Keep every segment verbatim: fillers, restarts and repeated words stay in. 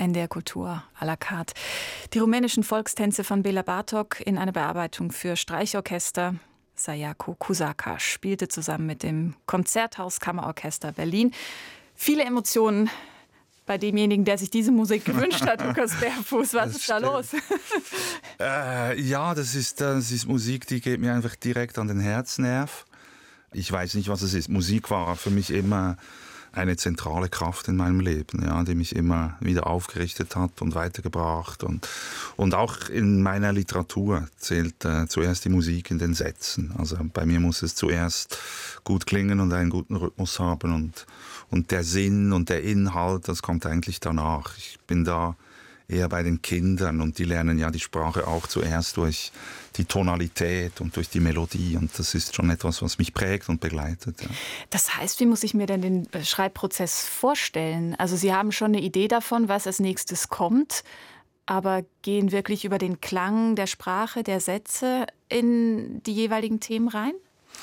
N D R Kultur à la carte. Die rumänischen Volkstänze von Bela Bartok in einer Bearbeitung für Streichorchester. Sayako Kusaka spielte zusammen mit dem Konzerthaus Kammerorchester Berlin. Viele Emotionen bei demjenigen, der sich diese Musik gewünscht hat, Lukas Berfuß. Was das ist stimmt. da los? äh, ja, das ist, das ist Musik, die geht mir einfach direkt an den Herznerv. Ich weiß nicht, was es ist. Musik war für mich immer eine zentrale Kraft in meinem Leben, ja, die mich immer wieder aufgerichtet hat und weitergebracht. Und, und auch in meiner Literatur zählt äh, zuerst die Musik in den Sätzen. Also bei mir muss es zuerst gut klingen und einen guten Rhythmus haben. Und, und der Sinn und der Inhalt, das kommt eigentlich danach. Ich bin da eher bei den Kindern und die lernen ja die Sprache auch zuerst durch die Tonalität und durch die Melodie und das ist schon etwas, was mich prägt und begleitet. Ja. Das heißt, wie muss ich mir denn den Schreibprozess vorstellen? Also Sie haben schon eine Idee davon, was als nächstes kommt, aber gehen wirklich über den Klang der Sprache, der Sätze in die jeweiligen Themen rein?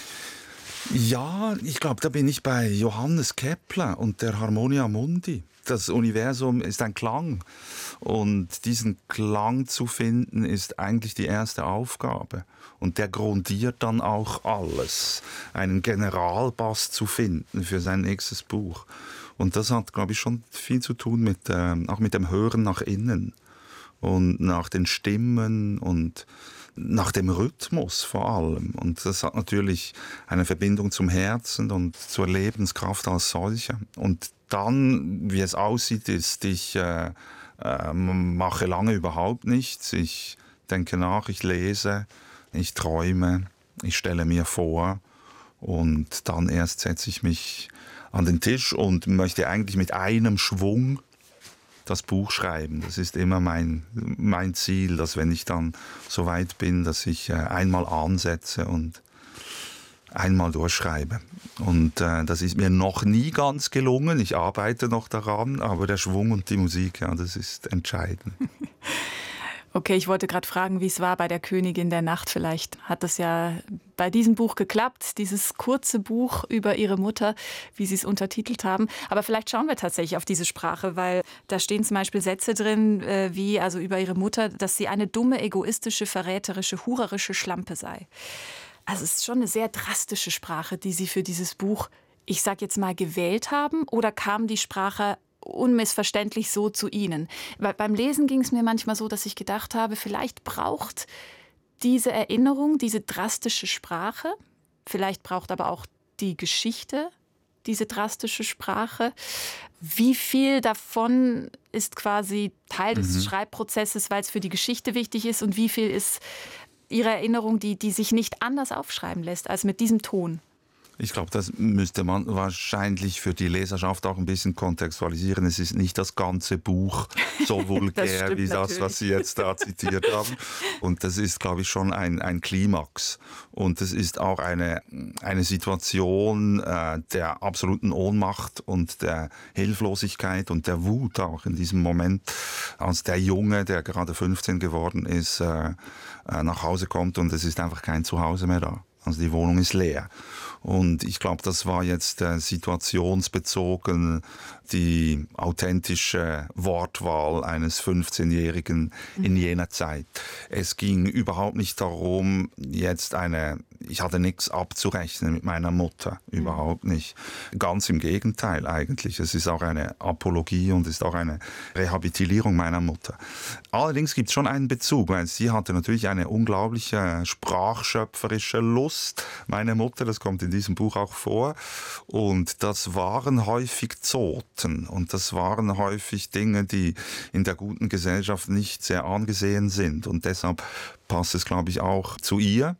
Ja, ich glaube, da bin ich bei Johannes Kepler und der Harmonia Mundi. Das Universum ist ein Klang und diesen Klang zu finden ist eigentlich die erste Aufgabe und der grundiert dann auch alles, einen Generalbass zu finden für sein nächstes Buch und das hat, glaube ich, schon viel zu tun mit äh, auch mit dem Hören nach innen und nach den Stimmen und nach dem Rhythmus vor allem. Und das hat natürlich eine Verbindung zum Herzen und zur Lebenskraft als solche. Und dann, wie es aussieht, ist, ich äh, äh, mache lange überhaupt nichts. Ich denke nach, ich lese, ich träume, ich stelle mir vor und dann erst setze ich mich an den Tisch und möchte eigentlich mit einem Schwung das Buch schreiben. Das ist immer mein, mein Ziel, dass wenn ich dann so weit bin, dass ich äh, einmal ansetze und einmal durchschreibe. Und äh, das ist mir noch nie ganz gelungen. Ich arbeite noch daran, aber der Schwung und die Musik, ja, das ist entscheidend. Okay, ich wollte gerade fragen, wie es war bei der Königin der Nacht. Vielleicht hat das ja bei diesem Buch geklappt, dieses kurze Buch über ihre Mutter, wie Sie es untertitelt haben. Aber vielleicht schauen wir tatsächlich auf diese Sprache, weil da stehen zum Beispiel Sätze drin, äh, wie also über ihre Mutter, dass sie eine dumme, egoistische, verräterische, hurerische Schlampe sei. Also es ist schon eine sehr drastische Sprache, die Sie für dieses Buch, ich sag jetzt mal, gewählt haben. Oder kam die Sprache unmissverständlich so zu Ihnen? Weil beim Lesen ging es mir manchmal so, dass ich gedacht habe, vielleicht braucht diese Erinnerung, diese drastische Sprache, vielleicht braucht aber auch die Geschichte diese drastische Sprache. Wie viel davon ist quasi Teil des mhm. Schreibprozesses, weil es für die Geschichte wichtig ist, und wie viel ist Ihre Erinnerung, die, die sich nicht anders aufschreiben lässt als mit diesem Ton? Ich glaube, das müsste man wahrscheinlich für die Leserschaft auch ein bisschen kontextualisieren. Es ist nicht das ganze Buch so vulgär wie das, natürlich. Was Sie jetzt da zitiert haben. Und das ist, glaube ich, schon ein, ein Klimax. Und es ist auch eine, eine Situation äh, der absoluten Ohnmacht und der Hilflosigkeit und der Wut auch in diesem Moment, als der Junge, der gerade fünfzehn geworden ist, äh, äh, nach Hause kommt und es ist einfach kein Zuhause mehr da. Also die Wohnung ist leer. Und ich glaube, das war jetzt äh, situationsbezogen die authentische Wortwahl eines fünfzehnjährigen in jener Zeit. Es ging überhaupt nicht darum, jetzt eine, ich hatte nichts abzurechnen mit meiner Mutter, überhaupt nicht. Ganz im Gegenteil eigentlich. Es ist auch eine Apologie und ist auch eine Rehabilitierung meiner Mutter. Allerdings gibt es schon einen Bezug, weil sie hatte natürlich eine unglaubliche sprachschöpferische Lust. Meine Mutter, das kommt in diesem Buch auch vor. Und das waren häufig Zoten. Und das waren häufig Dinge, die in der guten Gesellschaft nicht sehr angesehen sind. Und deshalb passt es, glaube ich, auch zu ihr.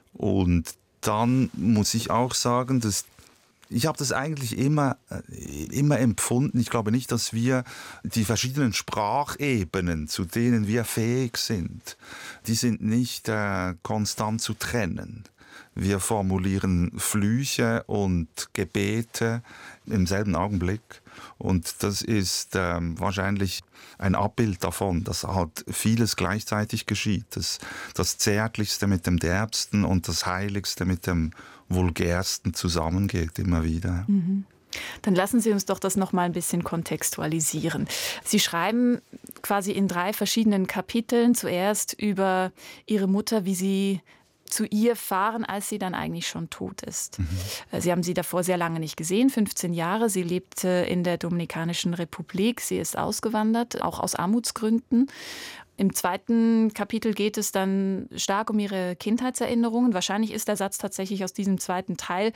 Und dann muss ich auch sagen, dass ich habe das eigentlich immer, immer empfunden. Ich glaube nicht, dass wir die verschiedenen Sprachebenen, zu denen wir fähig sind, die sind nicht äh, konstant zu trennen. Wir formulieren Flüche und Gebete im selben Augenblick. Und das ist ähm, wahrscheinlich ein Abbild davon, dass halt vieles gleichzeitig geschieht. Das, das Zärtlichste mit dem Derbsten und das Heiligste mit dem Vulgärsten zusammengeht immer wieder. Mhm. Dann lassen Sie uns doch das noch mal ein bisschen kontextualisieren. Sie schreiben quasi in drei verschiedenen Kapiteln zuerst über Ihre Mutter, wie Sie zu ihr fahren, als sie dann eigentlich schon tot ist. Mhm. Sie haben sie davor sehr lange nicht gesehen, fünfzehn Jahre. Sie lebte in der Dominikanischen Republik. Sie ist ausgewandert, auch aus Armutsgründen. Im zweiten Kapitel geht es dann stark um ihre Kindheitserinnerungen. Wahrscheinlich ist der Satz tatsächlich aus diesem zweiten Teil,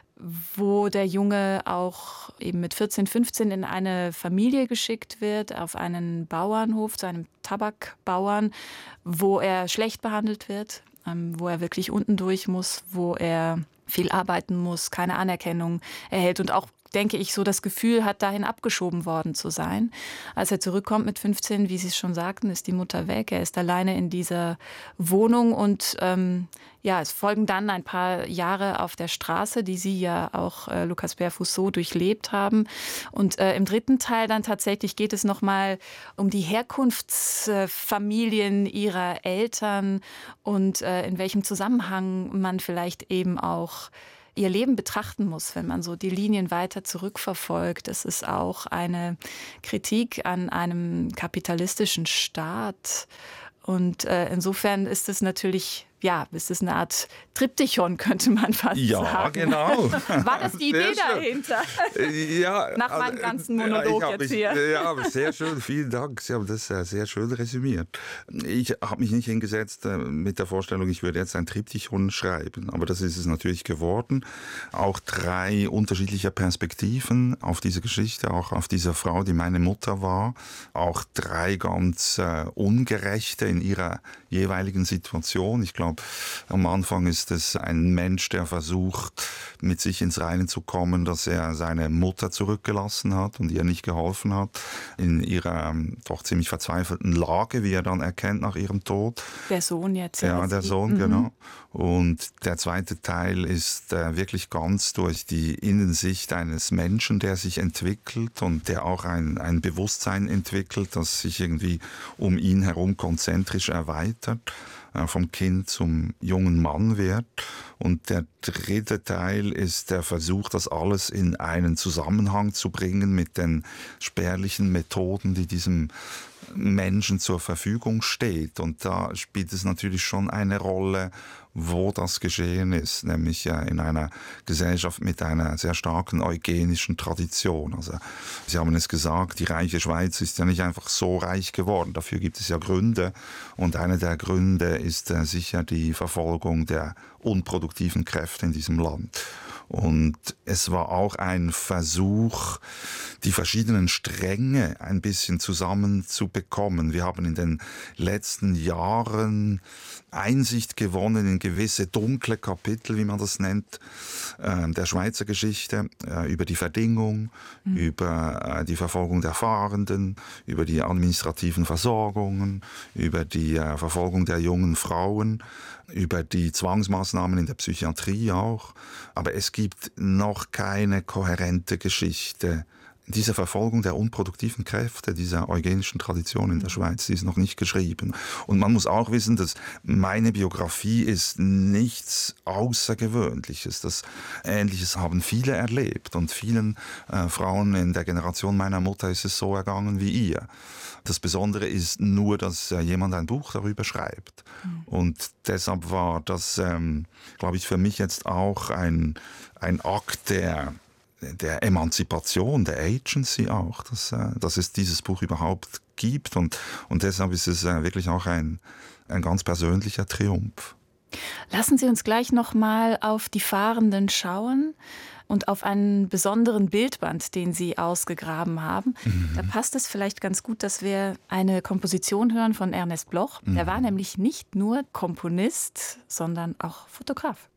wo der Junge auch eben mit vierzehn, fünfzehn in eine Familie geschickt wird, auf einen Bauernhof, zu einem Tabakbauern, wo er schlecht behandelt wird, wo er wirklich unten durch muss, wo er viel arbeiten muss, keine Anerkennung erhält und auch, denke ich, so das Gefühl hat, dahin abgeschoben worden zu sein. Als er zurückkommt mit fünfzehn, wie Sie es schon sagten, ist die Mutter weg. Er ist alleine in dieser Wohnung und ähm, ja, es folgen dann ein paar Jahre auf der Straße, die Sie ja auch, äh, Lucas Berfus, so durchlebt haben. Und äh, im dritten Teil dann tatsächlich geht es nochmal um die Herkunftsfamilien ihrer Eltern und äh, in welchem Zusammenhang man vielleicht eben auch ihr Leben betrachten muss, wenn man so die Linien weiter zurückverfolgt. Es ist auch eine Kritik an einem kapitalistischen Staat. Und äh, insofern ist es natürlich, ja, ist es eine Art Triptychon, könnte man fast ja, sagen. Ja, genau. War das die Idee dahinter? Ja, nach meinem ganzen Monolog ja, jetzt mich, hier. Ja, sehr schön, vielen Dank. Sie haben das sehr schön resümiert. Ich habe mich nicht hingesetzt mit der Vorstellung, ich würde jetzt ein Triptychon schreiben, aber das ist es natürlich geworden. Auch drei unterschiedliche Perspektiven auf diese Geschichte, auch auf diese Frau, die meine Mutter war. Auch drei ganz äh, ungerechte in ihrer jeweiligen Situation. Ich glaube, am Anfang ist es ein Mensch, der versucht, mit sich ins Reine zu kommen, dass er seine Mutter zurückgelassen hat und ihr nicht geholfen hat, in ihrer ähm, doch ziemlich verzweifelten Lage, wie er dann erkennt nach ihrem Tod. Der Sohn jetzt. Ja, ja der Sohn, mhm. genau. Und der zweite Teil ist äh, wirklich ganz durch die Innensicht eines Menschen, der sich entwickelt und der auch ein, ein Bewusstsein entwickelt, das sich irgendwie um ihn herum konzentrisch erweitert, äh, vom Kind zum jungen Mann wird. Und der dritte Teil ist der Versuch, das alles in einen Zusammenhang zu bringen mit den spärlichen Methoden, die diesem Menschen zur Verfügung steht. Und da spielt es natürlich schon eine Rolle, wo das geschehen ist, nämlich ja in einer Gesellschaft mit einer sehr starken eugenischen Tradition. Also Sie haben es gesagt, die reiche Schweiz ist ja nicht einfach so reich geworden. Dafür gibt es ja Gründe. Und einer der Gründe ist äh, sicher die Verfolgung der unproduktiven Kräfte in diesem Land. Und es war auch ein Versuch, die verschiedenen Stränge ein bisschen zusammenzubekommen. Wir haben in den letzten Jahren Einsicht gewonnen in gewisse dunkle Kapitel, wie man das nennt, äh, der Schweizer Geschichte, äh, über die Verdingung, mhm. über äh, die Verfolgung der Fahrenden, über die administrativen Versorgungen, über die äh, Verfolgung der jungen Frauen, über die Zwangsmaßnahmen in der Psychiatrie auch. Aber es gibt noch keine kohärente Geschichte. Diese Verfolgung der unproduktiven Kräfte, dieser eugenischen Tradition in der Schweiz, die ist noch nicht geschrieben. Und man muss auch wissen, dass meine Biografie ist nichts Außergewöhnliches. Das Ähnliches haben viele erlebt. Und vielen äh, Frauen in der Generation meiner Mutter ist es so ergangen wie ihr. Das Besondere ist nur, dass äh, jemand ein Buch darüber schreibt. Mhm. Und deshalb war das, ähm, glaube ich, für mich jetzt auch ein, ein Akt der der Emanzipation, der Agency auch, dass, dass es dieses Buch überhaupt gibt. Und, und deshalb ist es wirklich auch ein, ein ganz persönlicher Triumph. Lassen Sie uns gleich noch mal auf die Fahrenden schauen und auf einen besonderen Bildband, den Sie ausgegraben haben. Mhm. Da passt es vielleicht ganz gut, dass wir eine Komposition hören von Ernest Bloch. Mhm. Der war nämlich nicht nur Komponist, sondern auch Fotograf.